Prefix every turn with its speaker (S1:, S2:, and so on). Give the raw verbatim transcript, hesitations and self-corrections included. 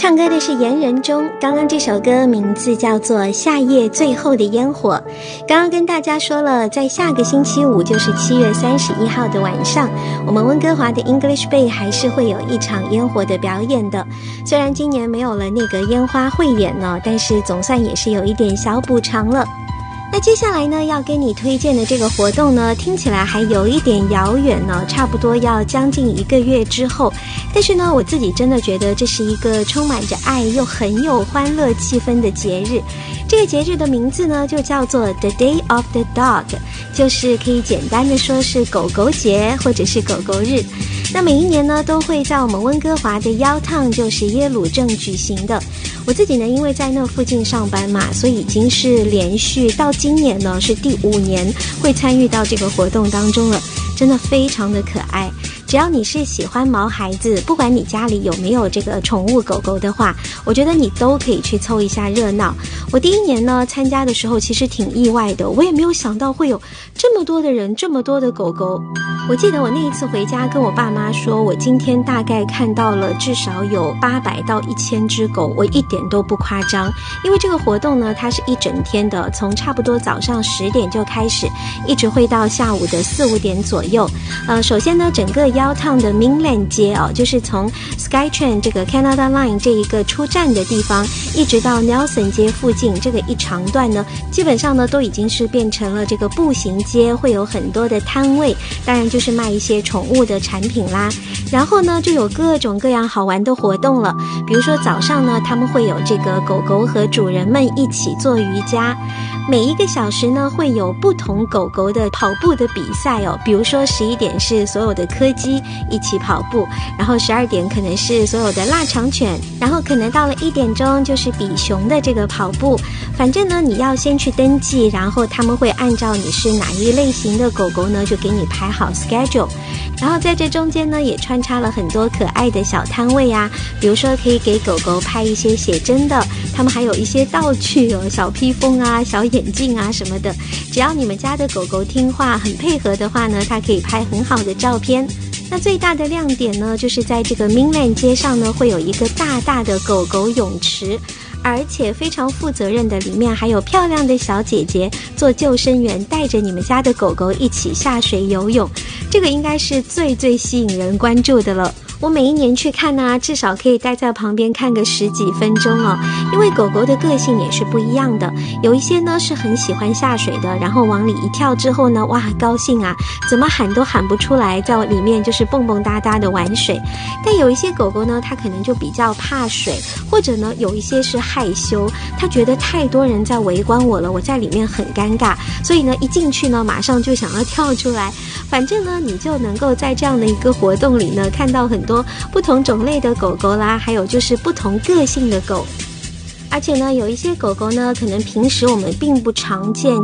S1: 唱歌的是严仁中，刚刚这首歌名字叫做《夏夜最后的烟火》。刚刚跟大家说了，在下个星期五，就是七月三十一号的晚上，我们温哥华的 English Bay 还是会有一场烟火的表演的。虽然今年没有了那个烟花汇演呢，但是总算也是有一点小补偿了。那接下来呢，要跟你推荐的这个活动呢，听起来还有一点遥远呢，差不多要将近一个月之后。但是呢，我自己真的觉得这是一个充满着爱又很有欢乐气氛的节日。这个节日的名字呢，就叫做 The Day of the Dog， 就是可以简单的说是狗狗节或者是狗狗日。那每一年呢，都会在我们温哥华的腰烫，就是耶鲁镇举行的。我自己呢，因为在那附近上班嘛，所以已经是连续到今年呢是第五年会参与到这个活动当中了，真的非常的可爱。只要你是喜欢毛孩子，不管你家里有没有这个宠物狗狗的话，我觉得你都可以去凑一下热闹。我第一年呢参加的时候其实挺意外的，我也没有想到会有这么多的人，这么多的狗狗。我记得我那一次回家跟我爸妈说，我今天大概看到了至少有八百到一千只狗，我一点都不夸张。因为这个活动呢，它是一整天的，从差不多早上十点就开始，一直会到下午的四五点左右。呃，首先呢，整个腰烫的 Mainland 街哦，就是从 Skytrain 这个 Canada Line 这一个出站的地方，一直到 Nelson 街附近这个一长段呢，基本上呢都已经是变成了这个步行街，会有很多的摊位，当然就是卖一些宠物的产品啦。然后呢，就有各种各样好玩的活动了，比如说早上呢，他们会有这个狗狗和主人们一起做瑜伽。每一个小时呢，会有不同狗狗的跑步的比赛哦。比如说十一点是所有的柯基一起跑步，然后十二点可能是所有的腊肠犬，然后可能到了一点钟就是比熊的这个跑步。反正呢，你要先去登记，然后他们会按照你是哪一类型的狗狗呢，就给你排好 schedule。然后在这中间呢，也穿插了很多可爱的小摊位啊，比如说可以给狗狗拍一些写真的，他们还有一些道具哦，小披风啊、小眼镜啊什么的。只要你们家的狗狗听话、很配合的话呢，它可以拍很好的照片。那最大的亮点呢，就是在这个 Mainland 街上呢，会有一个大大的狗狗泳池，而且非常负责任的，里面还有漂亮的小姐姐做救生员，带着你们家的狗狗一起下水游泳。这个应该是最最吸引人关注的了。我每一年去看啊，至少可以待在旁边看个十几分钟哦。因为狗狗的个性也是不一样的，有一些呢是很喜欢下水的，然后往里一跳之后呢，哇，高兴啊，怎么喊都喊不出来，在里面就是蹦蹦哒哒的玩水。但有一些狗狗呢，它可能就比较怕水，或者呢有一些是害羞，它觉得太多人在围观我了，我在里面很尴尬，所以呢一进去呢马上就想要跳出来。反正呢你就能够在这样的一个活动里呢，看到很多不同种类的狗狗啦，还有就是不同个性的狗。而且呢，有一些狗狗呢，可能平时我们并不常见，